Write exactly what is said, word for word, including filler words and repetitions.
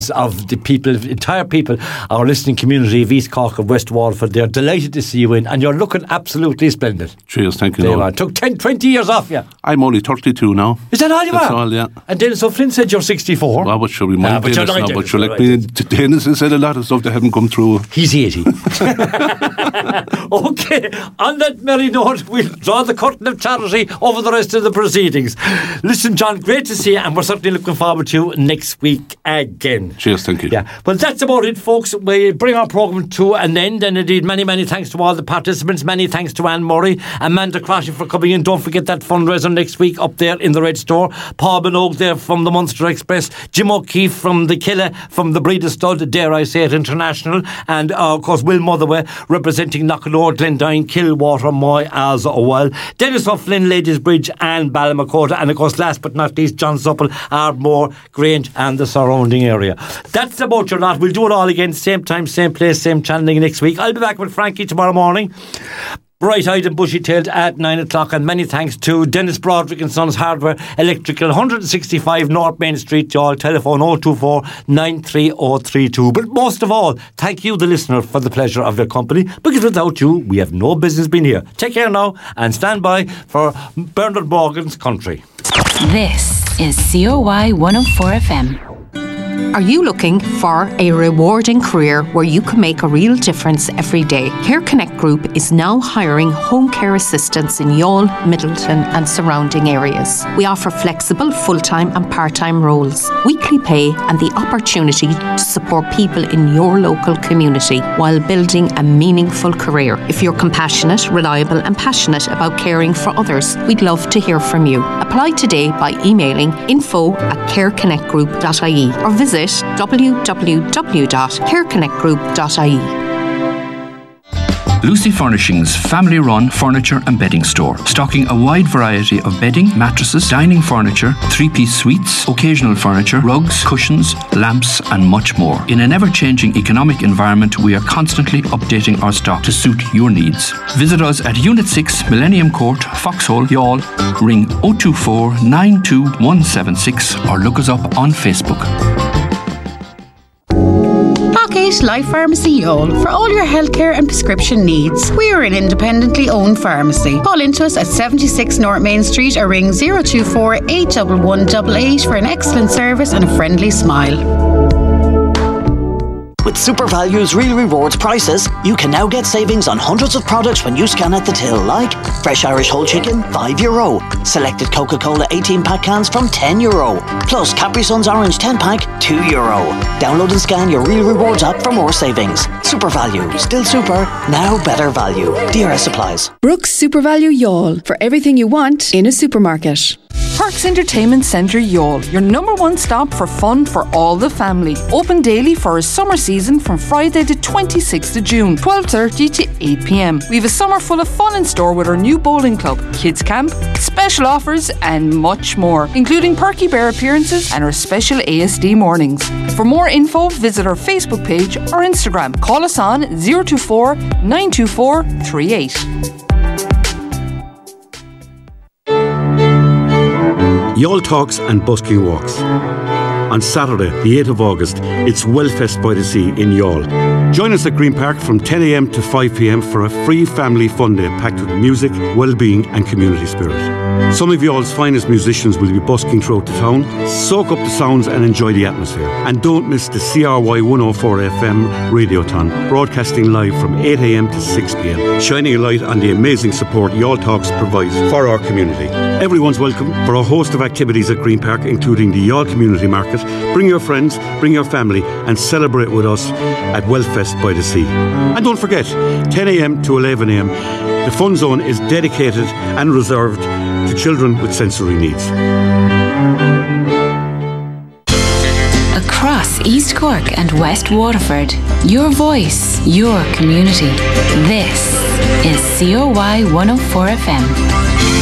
of the people, entire people, our listening community of East Cork and West Waterford. They're delighted to see you in, and you're looking absolutely splendid. Cheers, thank you. There took ten, twenty years off you. I'm only thirty-two now. Is that all you That's are? all, yeah. And Dennis O'Flynn said you're sixty-four. Well, what should we mind Ah, but Dennis you're now? right, But Dennis, you're you're like right. me. Dennis has said a lot of stuff that haven't come true. He's eighty. Okay, on that merry note, we'll draw the curtain of charity over the rest of the proceedings. Listen, John, great to see you, and we're certainly looking forward to you next week again. Cheers, thank you. Yeah, well, that's about it, folks. We bring our programme to an end, and indeed, many, many thanks to all the participants. Many thanks to Anne Murray, Amanda Croshy for coming in. Don't forget that fundraiser next week up there in the Red Store. Paul Minogue there from the Munster Express, Jim O'Keefe from the Killa, from the Breeders' Stud, dare I say it, International, and uh, of course Will Motherway representing Knockanore, Glendine, Killwater, Moy as well. Dennis O'Flynn, Ladies Bridge and Ballymakota, and of course last but not least John Supple, Ardmore, Grange and the surrounding area. That's about your lot. We'll do it all again, same time, same place, same channeling next week. I'll be back with Frankie tomorrow morning, bright-eyed and bushy-tailed at nine o'clock, and many thanks to Dennis Broderick and Sons Hardware Electrical, one sixty-five North Main Street, y'all. Telephone oh two four, nine three oh three two. But most of all, thank you, the listener, for the pleasure of your company, because without you, we have no business being here. Take care now, and stand by for Bernard Morgan's Country. This is C O Y one oh four F M. Are you looking for a rewarding career where you can make a real difference every day? Care Connect Group is now hiring home care assistants in Youghal, Middleton and surrounding areas. We offer flexible full-time and part-time roles, weekly pay and the opportunity to support people in your local community while building a meaningful career. If you're compassionate, reliable and passionate about caring for others, we'd love to hear from you. Apply today by emailing info at careconnectgroup dot I E or visit w w w dot care connect group dot I E. Lucy Furnishings family-run furniture and bedding store, stocking a wide variety of bedding, mattresses, dining furniture, three-piece suites, occasional furniture, rugs, cushions, lamps and much more. In an ever-changing economic environment, we are constantly updating our stock to suit your needs. Visit us at Unit six, Millennium Court, Foxhole, Youghal. Ring oh two four, nine two one seven six or look us up on Facebook. Pocket Life Pharmacy Youghal for all your healthcare and prescription needs. We are an independently owned pharmacy. Call into us at seventy-six North Main Street or ring oh two four, eight one one eight eight for an excellent service and a friendly smile. With SuperValue's Real Rewards prices, you can now get savings on hundreds of products when you scan at the till, like fresh Irish whole chicken, five euro. Selected Coca-Cola eighteen pack cans from ten euro. Plus Capri Sun's Orange ten pack, two euro. Download and scan your Real Rewards app for more savings. SuperValue, still super, now better value. D R S applies. Brooks SuperValue Youghal, for everything you want in a supermarket. Parks Entertainment Centre Youghal, your number one stop for fun for all the family. Open daily for a summer season from Friday the twenty-sixth of June, twelve thirty to eight p m. We have a summer full of fun in store with our new bowling club, kids camp, special offers and much more, including Perky Bear appearances and our special A S D mornings. For more info, visit our Facebook page or Instagram. Call us on oh two four, nine two four three eight. Youghal Talks and Busking Walks. On Saturday, the eighth of August, it's Wellfest by the Sea in Youghal. Join us at Green Park from ten a m to five p m for a free family fun day packed with music, well-being and community spirit. Some of Youghall's finest musicians will be busking throughout the town. Soak up the sounds and enjoy the atmosphere. And don't miss the C R Y one oh four F M Radiothon, broadcasting live from eight a m to six p m, shining a light on the amazing support Youghal Talks provides for our community. Everyone's welcome for a host of activities at Green Park, including the Youghal Community Market. Bring your friends, bring your family and celebrate with us at Wellfest by the Sea. And don't forget, ten a m to eleven a m, the Fun Zone is dedicated and reserved to children with sensory needs. Across East Cork and West Waterford, your voice, your community. This is C O Y one oh four F M.